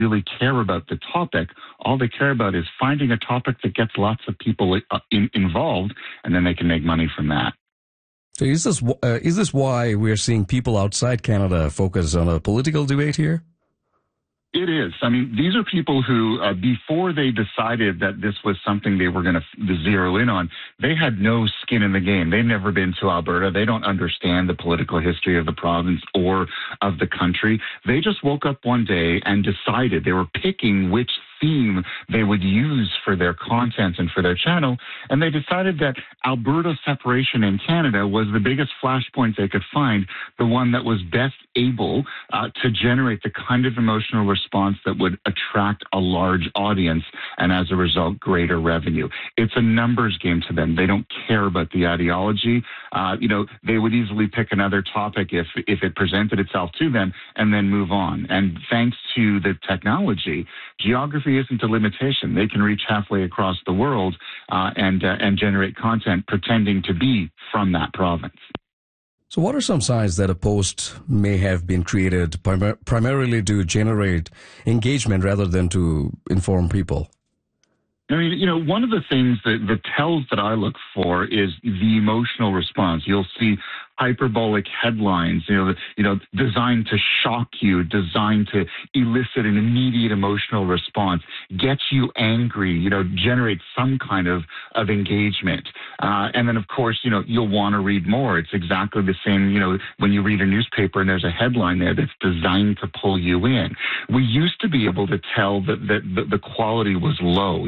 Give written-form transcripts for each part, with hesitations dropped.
really care about the topic. All they care about is finding a topic that gets lots of people involved, and then they can make money from that. So is this why we're seeing people outside Canada focus on a political debate here? It is. I mean, these are people who, before they decided that this was something they were going to zero in on, they had no skin in the game. They've never been to Alberta. They don't understand the political history of the province or of the country. They just woke up one day and decided they were picking which theme they would use for their content and for their channel, and they decided that Alberta separation in Canada was the biggest flashpoint they could find, the one that was best able to generate the kind of emotional response that would attract a large audience and, as a result, greater revenue. It's a numbers game to them. They don't care about the ideology. They would easily pick another topic if it presented itself to them and then move on. And thanks to the technology, geography isn't a limitation. They can reach halfway across the world and generate content pretending to be from that province. So what are some signs that a post may have been created primarily to generate engagement rather than to inform people? I mean, one of the things the tells that I look for is the emotional response. You'll see hyperbolic headlines, designed to shock you, designed to elicit an immediate emotional response, get you angry, generate some kind of engagement. And then, of course, you'll want to read more. It's exactly the same, when you read a newspaper and there's a headline there that's designed to pull you in. We used to be able to tell that the quality was low.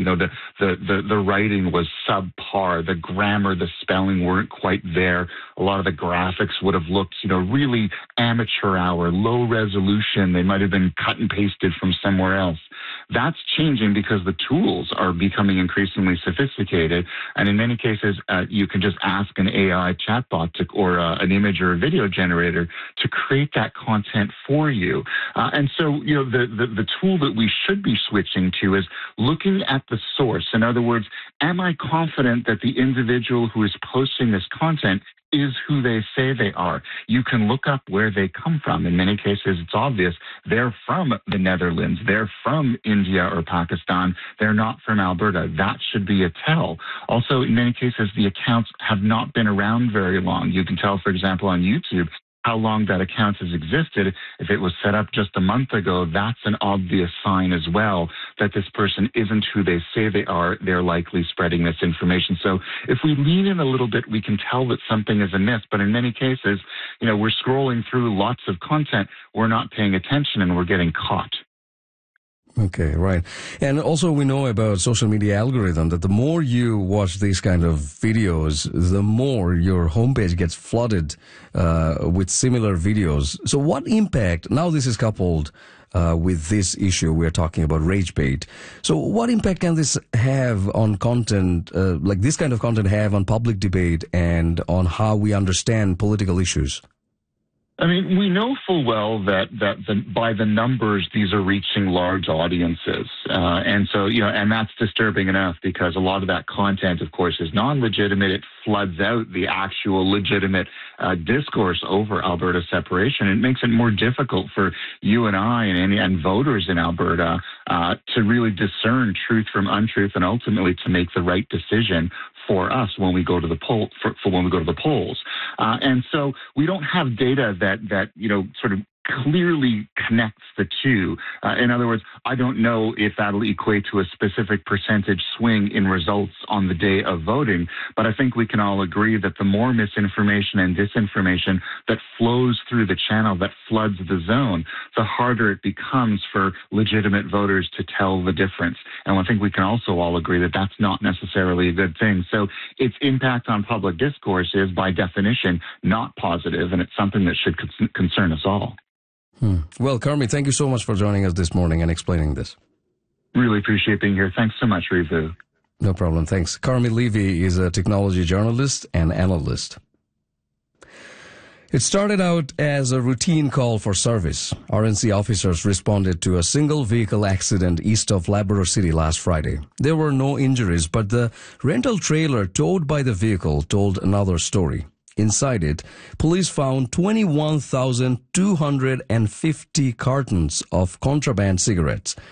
The writing was subpar. The grammar, the spelling weren't quite there. A lot of the graphics would have looked, really amateur hour, low resolution. They might have been cut and pasted from somewhere else. That's changing because the tools are becoming increasingly sophisticated. And in many cases, you can just ask an AI chatbot or an image or a video generator to create that content for you. And so, the tool that we should be switching to is looking at the source. In other words, am I confident that the individual who is posting this content is who they say they are? You can look up where they come from. In many cases, it's obvious they're from the Netherlands, they're from India or Pakistan, they're not from Alberta. That should be a tell. Also, in many cases, the accounts have not been around very long. You can tell, for example, on YouTube, how long that account has existed. If it was set up just a month ago, that's an obvious sign as well that this person isn't who they say they are. They're likely spreading this information. So if we lean in a little bit, we can tell that something is amiss. But in many cases, we're scrolling through lots of content, we're not paying attention, and we're getting caught. Okay, right. And also we know about social media algorithm that the more you watch these kind of videos, the more your homepage gets flooded with similar videos. So what impact, now this is coupled with this issue we're talking about, rage bait. So what impact can this have on content, like this kind of content have on public debate and on how we understand political issues? I mean, we know full well that by the numbers, these are reaching large audiences. And so, and that's disturbing enough because a lot of that content, of course, is non-legitimate. It floods out the actual legitimate discourse over Alberta separation. It makes it more difficult for you and I and voters in Alberta to really discern truth from untruth and ultimately to make the right decision for us when we go to the poll for when we go to the polls. And so we don't have data that sort of clearly connects the two. In other words, I don't know if that'll equate to a specific percentage swing in results on the day of voting, but I think we can all agree that the more misinformation and disinformation that flows through the channel, that floods the zone, the harder it becomes for legitimate voters to tell the difference. And I think we can also all agree that that's not necessarily a good thing. So its impact on public discourse is, by definition, not positive, and it's something that should concern us all. Well, Carmi, thank you so much for joining us this morning and explaining this. Really appreciate being here. Thanks so much, Rivu. No problem. Thanks. Carmi Levy is a technology journalist and analyst. It started out as a routine call for service. RNC officers responded to a single vehicle accident east of Labrador City last Friday. There were no injuries, but the rental trailer towed by the vehicle told another story. Inside it, police found 21,250 cartons of contraband cigarettes.